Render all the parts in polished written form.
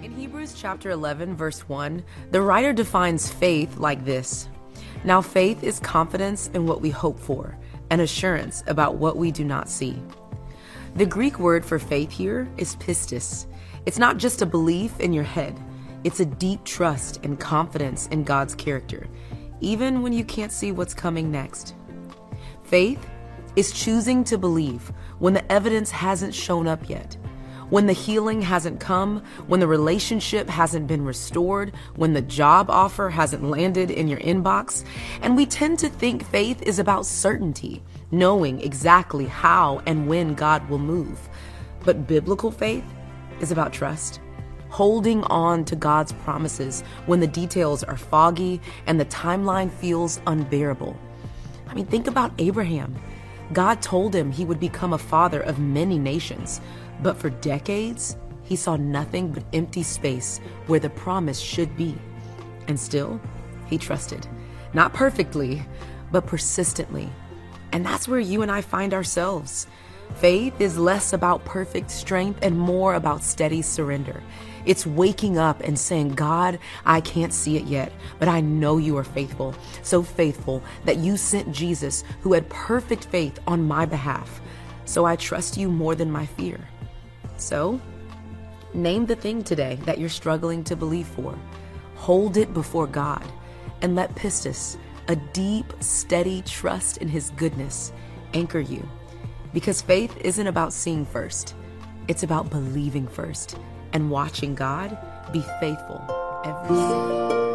In Hebrews chapter 11, verse 1, the writer defines faith like this. Now faith is confidence in what we hope for, and assurance about what we do not see. The Greek word for faith here is pistis. It's not just a belief in your head. It's a deep trust and confidence in God's character, even when you can't see what's coming next. Faith is choosing to believe when the evidence hasn't shown up yet, when the healing hasn't come, when the relationship hasn't been restored, when the job offer hasn't landed in your inbox. And we tend to think faith is about certainty, knowing exactly how and when God will move. But biblical faith is about trust, holding on to God's promises when the details are foggy and the timeline feels unbearable. I mean, think about Abraham. God told him he would become a father of many nations, but for decades, he saw nothing but empty space where the promise should be. And still, he trusted, not perfectly, but persistently. And that's where you and I find ourselves. Faith is less about perfect strength and more about steady surrender. It's waking up and saying, God, I can't see it yet, but I know you are faithful. So faithful that you sent Jesus, who had perfect faith on my behalf. So I trust you more than my fear. So name the thing today that you're struggling to believe for. Hold it before God and let pistis, a deep, steady trust in his goodness, anchor you. Because faith isn't about seeing first. It's about believing first and watching God be faithful every single day.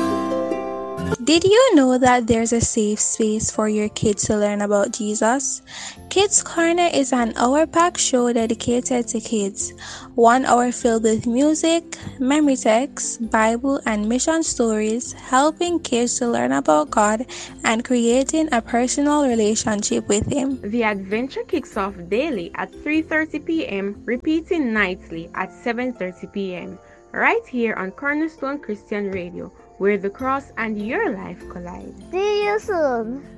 Did you know that there's a safe space for your kids to learn about Jesus? Kids Corner is an hour-packed show dedicated to kids. 1 hour filled with music, memory texts, Bible, and mission stories, helping kids to learn about God and creating a personal relationship with Him. The adventure kicks off daily at 3:30 p.m., repeating nightly at 7:30 p.m., right here on Cornerstone Christian Radio, where the cross and your life collide. See you soon.